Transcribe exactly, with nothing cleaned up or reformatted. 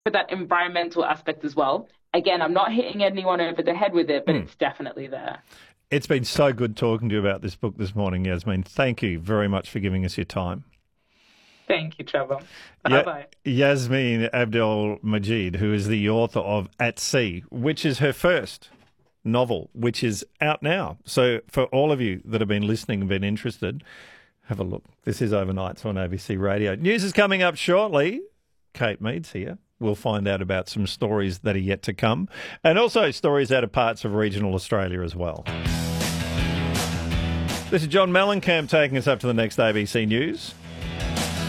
for that environmental aspect as well. Again, I'm not hitting anyone over the head with it, but Hmm. it's definitely there. It's been so good talking to you about this book this morning, Yasmin. Thank you very much for giving us your time. Thank you, Trevor. Ya- Bye-bye. Yasmin Abdel Majid, who is the author of At Sea, which is her first novel, which is out now. So for all of you that have been listening and been interested, have a look. This is Overnights on A B C Radio. News is coming up shortly. Kate Mead's here. We'll find out about some stories that are yet to come, and also stories out of parts of regional Australia as well. This is John Mellencamp taking us up to the next A B C News.